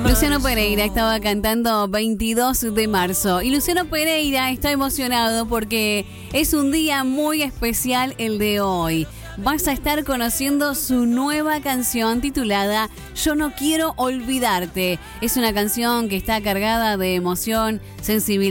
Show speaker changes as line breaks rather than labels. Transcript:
Luciano Pereira estaba cantando 22 de marzo y Luciano Pereira está emocionado porque es un día muy especial el de hoy. Vas a estar conociendo su nueva canción titulada Yo no quiero olvidarte. Es una canción que está cargada de emoción, sensibilidad